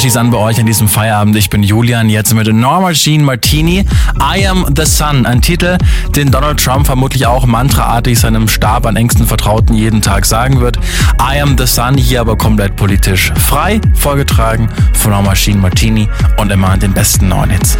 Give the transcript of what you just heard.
schließe an bei euch an diesem Feierabend. Ich bin Julian, jetzt mit Norma Jean Martini. I Am the Sun, ein Titel, den Donald Trump vermutlich auch mantraartig seinem Stab an engsten Vertrauten jeden Tag sagen wird. I Am the Sun, hier aber komplett politisch frei, vorgetragen von Norma Jean Martini und immer an den besten neuen Hits.